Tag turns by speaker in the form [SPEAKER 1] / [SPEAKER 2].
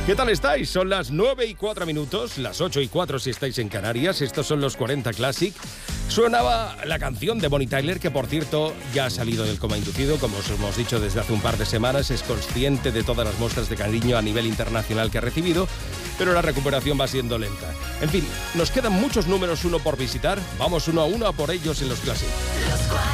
[SPEAKER 1] ¿Qué tal estáis? Son las 9:04, las 8:04 si estáis en Canarias. Estos son los 40 Classic. Sonaba la canción de Bonnie Tyler, que por cierto ya ha salido del coma inducido, como os hemos dicho desde hace un par de semanas. Es consciente de todas las muestras de cariño a nivel internacional que ha recibido, pero la recuperación va siendo lenta. En fin, nos quedan muchos números uno por visitar. Vamos uno a uno a por ellos en los Classic.